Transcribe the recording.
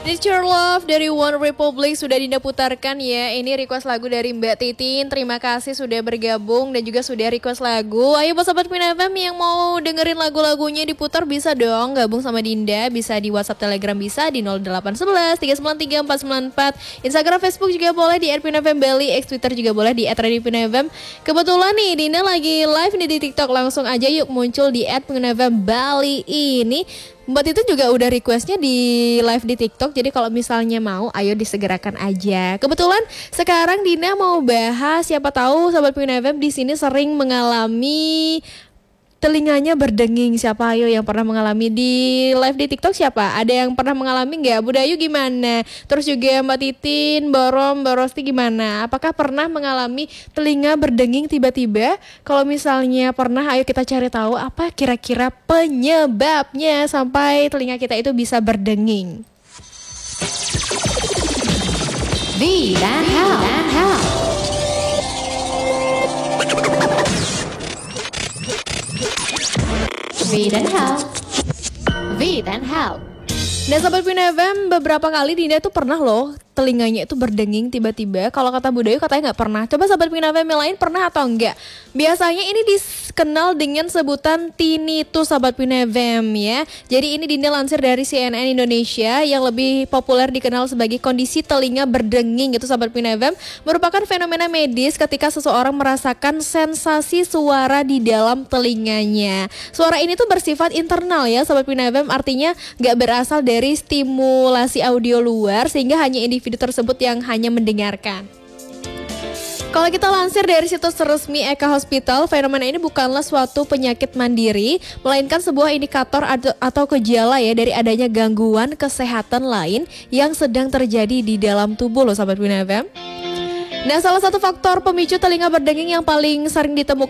Nature Love dari One Republic sudah Dinda putarkan ya. Ini request lagu dari Mbak Titin. Terima kasih sudah bergabung dan juga sudah request lagu. Ayo buat Sobat Queen FM yang mau dengerin lagu-lagunya diputar bisa dong gabung sama Dinda. Bisa di WhatsApp Telegram bisa di 0811 393 494. Instagram Facebook juga boleh di @queenfm Bali. X Twitter juga boleh di @radioqueenfm. Kebetulan nih Dinda lagi live nih di TikTok. Langsung aja yuk muncul di @queenfm Bali ini. Mbak Titin juga udah requestnya di live di TikTok. Jadi kalau misalnya mau, ayo disegerakan aja. Kebetulan sekarang Dina mau bahas, siapa tahu Sobat Queen FM di sini sering mengalami telinganya berdenging. Siapa ayo yang pernah mengalami di live di TikTok siapa? Ada yang pernah mengalami nggak? Budayu gimana? Terus juga Mbak Titin, Borom, Borosti gimana? Apakah pernah mengalami telinga berdenging tiba-tiba? Kalau misalnya pernah, ayo kita cari tahu apa kira-kira penyebabnya sampai telinga kita itu bisa berdenging. V dan Hell. V dan Hell. Nah Sobat Queen FM, beberapa kali Dinda tuh pernah loh telinganya itu berdenging tiba-tiba. Kalau kata Budayu katanya nggak pernah. Coba Sobat Queen FM yang lain pernah atau enggak? Biasanya ini dikenal dengan sebutan tinnitus Sobat Queen FM ya. Jadi ini Dinda lansir dari CNN Indonesia yang lebih populer dikenal sebagai kondisi telinga berdenging gitu Sobat Queen FM. Merupakan fenomena medis ketika seseorang merasakan sensasi suara di dalam telinganya. Suara ini tuh bersifat internal ya Sobat Queen FM, artinya nggak berasal dari stimulasi audio luar sehingga hanya individu tersebut yang hanya mendengarkan. Kalau kita lansir dari situs resmi Eka Hospital, fenomena ini bukanlah suatu penyakit mandiri, melainkan sebuah indikator atau gejala ya dari adanya gangguan kesehatan lain yang sedang terjadi di dalam tubuh loh Sobat Queen FM. Nah, salah satu faktor pemicu telinga berdenging yang paling sering ditemukan